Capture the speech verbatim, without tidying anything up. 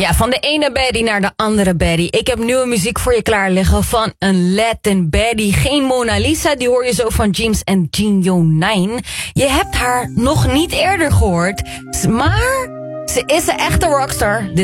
Ja, van de ene baddie naar de andere baddie. Ik heb nieuwe muziek voor je klaar liggen van een Latin baddie. Geen Mona Lisa, die hoor je zo van James en Gino Nine. Je hebt haar nog niet eerder gehoord, maar ze is een echte rockstar.